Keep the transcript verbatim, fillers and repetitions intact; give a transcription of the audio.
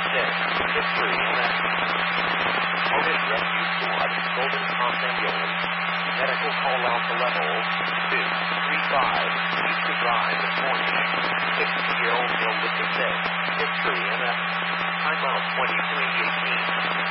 six. History M S. Otis Rescue Squad, Golden Cross Ambulance. Medical call out to level two three five. Easter Drive this morning. sixty-year-old Bill with the six. History M S. Time out twenty-three eighteen.